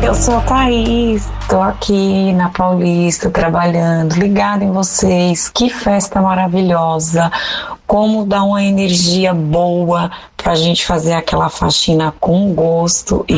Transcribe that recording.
Eu sou a Thaís, estou aqui na Paulista trabalhando, ligada em vocês. Que festa maravilhosa, como dá uma energia boa pra gente fazer aquela faxina com gosto e